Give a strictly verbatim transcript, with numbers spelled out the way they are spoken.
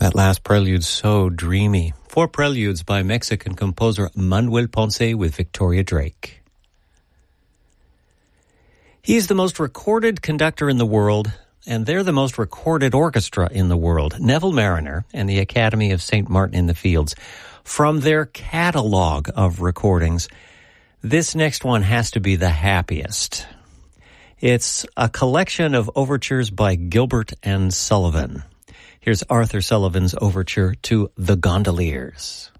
That last prelude, so dreamy. Four preludes by Mexican composer Manuel Ponce with Victoria Drake. He's the most recorded conductor in the world, and they're the most recorded orchestra in the world, Neville Marriner and the Academy of Saint Martin in the Fields. From their catalog of recordings, this next one has to be the happiest. It's a collection of overtures by Gilbert and Sullivan. Here's Arthur Sullivan's overture to The Gondoliers.